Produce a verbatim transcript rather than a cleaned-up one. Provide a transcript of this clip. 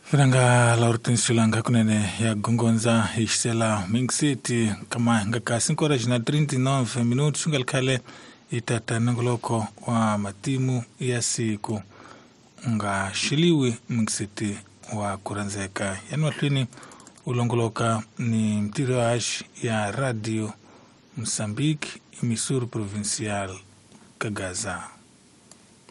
Franga la hortensiolanga kunene ya gongonza ishela mingsiti kama ngaka cinco horas na trinta e nove minutos shungal kale itata nangoloko wa matimu ya siku nga shiliwi mingsiti wa kuranzeka yani watlini ulongoloka ni mtirash ya radio Mozambique emisuru provincial Kagaza.